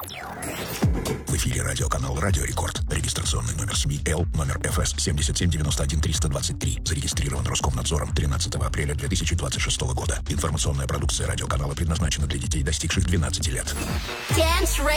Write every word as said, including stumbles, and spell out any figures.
В эфире радиоканал «Радио Рекорд». Регистрационный номер СМИ Л, номер эф эс семь семь девять один три два три. Зарегистрирован Роскомнадзором тринадцатого апреля две тысячи двадцать шестого года. Информационная продукция радиоканала предназначена для детей, достигших двенадцати лет.